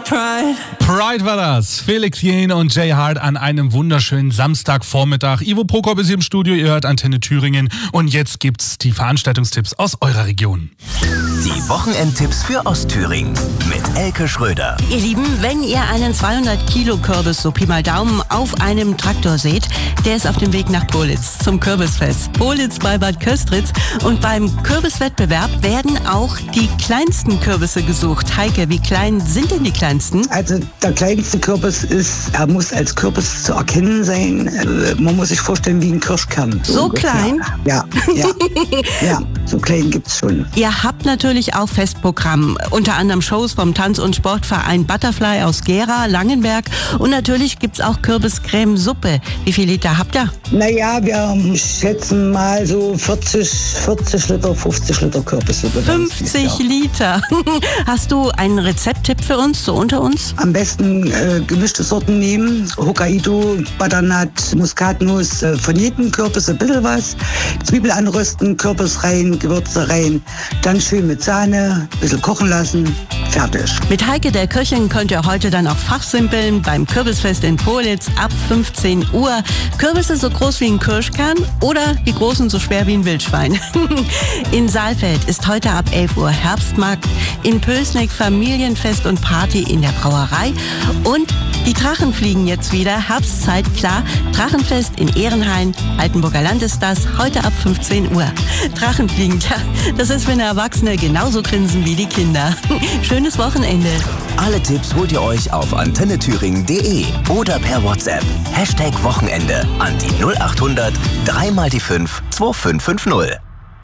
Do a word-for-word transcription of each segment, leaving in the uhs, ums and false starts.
Pride. Pride war das. Felix Jähn und Jay Hart an einem wunderschönen Samstagvormittag. Ivo Prokop ist hier im Studio, ihr hört Antenne Thüringen. Und jetzt gibt's die Veranstaltungstipps aus eurer Region. Die Wochenendtipps für Ostthüringen mit Elke Schröder. Ihr Lieben, wenn ihr einen zweihundert Kilo Kürbis, so Pi mal Daumen, auf einem Traktor seht, der ist auf dem Weg nach Politz zum Kürbisfest. Politz bei Bad Köstritz. Und beim Kürbiswettbewerb werden auch die kleinsten Kürbisse gesucht. Heike, wie klein sind denn die kleinsten? Also der kleinste Kürbis ist, er muss als Kürbis zu erkennen sein. Man muss sich vorstellen wie ein Kirschkern. So, so klein? Ja, ja, ja, so klein gibt's schon. Ihr habt natürlich auch Festprogramm, unter anderem Shows vom Tanz- und Sportverein Butterfly aus Gera, Langenberg und natürlich gibt's auch Kürbiscremesuppe. Wie viel Liter habt ihr? Naja, wir schätzen mal so vierzig, vierzig Liter, fünfzig Liter Kürbissuppe. fünfzig Liter. Hast du einen Rezepttipp für uns, so unter uns? Am besten äh, gemischte Sorten nehmen. Hokkaido, Butternut, Muskatnuss, äh, von jedem Kürbis ein bisschen was. Zwiebel anrösten, Kürbis rein, Gewürze rein. Dann schön mit Sahne, ein bisschen kochen lassen. Fertig. Mit Heike der Köchin könnt ihr heute dann auch fachsimpeln beim Kürbisfest in Politz ab fünfzehn Uhr. Kürbisse so groß wie ein Kirschkern oder die großen so schwer wie ein Wildschwein. In Saalfeld ist heute ab elf Uhr Herbstmarkt, in Pößneck Familienfest und Party in der Brauerei und die Drachen fliegen jetzt wieder. Herbstzeit, klar. Drachenfest in Ehrenhain, Altenburger Land ist das, heute ab fünfzehn Uhr. Drachenfliegen, ja, das ist, wenn Erwachsene genauso grinsen wie die Kinder. Schönes Wochenende. Alle Tipps holt ihr euch auf antenne thüringen punkt de oder per WhatsApp. Hashtag Wochenende an die null acht hundert drei mal die fünf zwei fünf fünf null.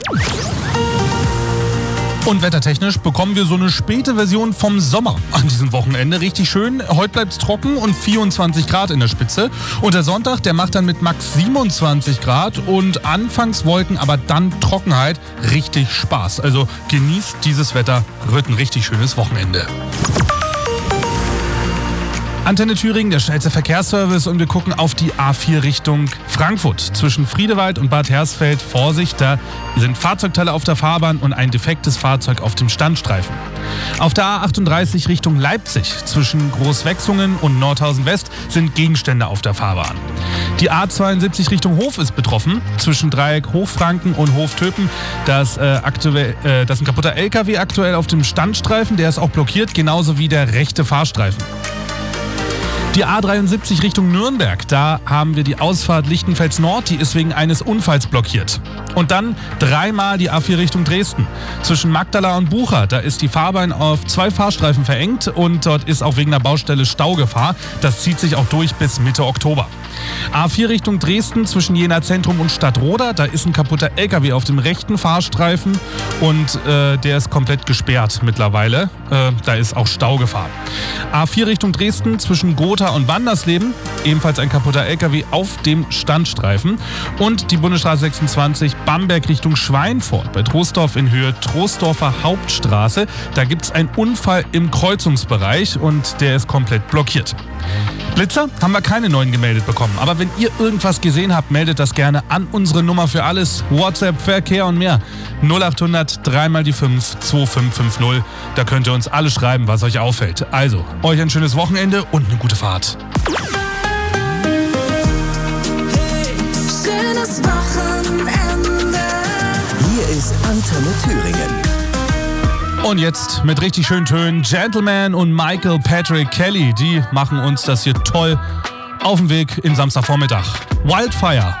Und wettertechnisch bekommen wir so eine späte Version vom Sommer an diesem Wochenende. Richtig schön. Heute bleibt es trocken und vierundzwanzig Grad in der Spitze. Und der Sonntag, der macht dann mit max siebenundzwanzig Grad und anfangs Wolken, aber dann Trockenheit. Richtig Spaß. Also genießt dieses Wetter. Wird ein richtig schönes Wochenende. Antenne Thüringen, der schnellste Verkehrsservice und wir gucken auf die A vier Richtung Frankfurt. Zwischen Friedewald und Bad Hersfeld, Vorsicht, da sind Fahrzeugteile auf der Fahrbahn und ein defektes Fahrzeug auf dem Standstreifen. Auf der A achtunddreißig Richtung Leipzig, zwischen Großwechsungen und Nordhausen West sind Gegenstände auf der Fahrbahn. Die A zweiundsiebzig Richtung Hof ist betroffen, zwischen Dreieck Hochfranken und Hoftöpen. Da ist, äh, aktuell, äh, das ist ein kaputter L K W aktuell auf dem Standstreifen, der ist auch blockiert, genauso wie der rechte Fahrstreifen. Die A dreiundsiebzig Richtung Nürnberg, da haben wir die Ausfahrt Lichtenfels Nord, die ist wegen eines Unfalls blockiert. Und dann dreimal die A vier Richtung Dresden. Zwischen Magdala und Bucha, da ist die Fahrbahn auf zwei Fahrstreifen verengt und dort ist auch wegen der Baustelle Staugefahr. Das zieht sich auch durch bis Mitte Oktober. A vier Richtung Dresden zwischen Jena Zentrum und Stadtroda, da ist ein kaputter L K W auf dem rechten Fahrstreifen und äh, der ist komplett gesperrt mittlerweile. Äh, da ist auch Staugefahr. A vier Richtung Dresden zwischen Gotha und Wandersleben, ebenfalls ein kaputter L K W auf dem Standstreifen. Und die Bundesstraße sechsundzwanzig Bamberg Richtung Schweinfurt bei Troisdorf in Höhe Troisdorfer Hauptstraße. Da gibt es einen Unfall im Kreuzungsbereich und der ist komplett blockiert. Blitzer haben wir keine neuen gemeldet bekommen. Aber wenn ihr irgendwas gesehen habt, meldet das gerne an unsere Nummer für alles. WhatsApp, Verkehr und mehr. null acht hundert drei mal die fünf zwei fünf fünf null. Da könnt ihr uns alles schreiben, was euch auffällt. Also, euch ein schönes Wochenende und eine gute Fahrt. Hey, schönes Wochenende. Hier ist Antenne Thüringen. Und jetzt mit richtig schönen Tönen Gentleman und Michael Patrick Kelly. Die machen uns das hier toll auf dem Weg in Samstagvormittag. Wildfire.